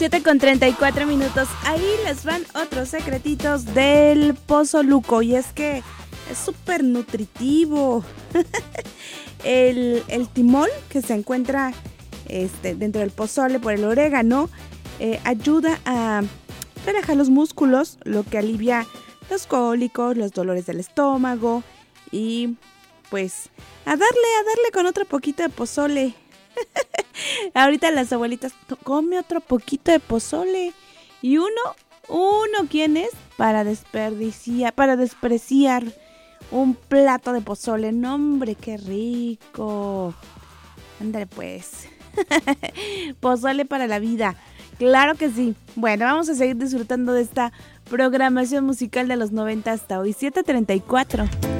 7:34. Ahí les van otros secretitos del pozoluco. Y es que es súper nutritivo. El timol que se encuentra dentro del pozole por el orégano ayuda a relajar los músculos, lo que alivia los cólicos, los dolores del estómago y pues a darle con otro poquito de pozole. Ahorita las abuelitas, come otro poquito de pozole. Y uno, ¿quién es? Para despreciar un plato de pozole. No, hombre, qué rico. Ándale pues. Pozole para la vida. Claro que sí. Bueno, vamos a seguir disfrutando de esta programación musical de los 90 hasta hoy. 7:34.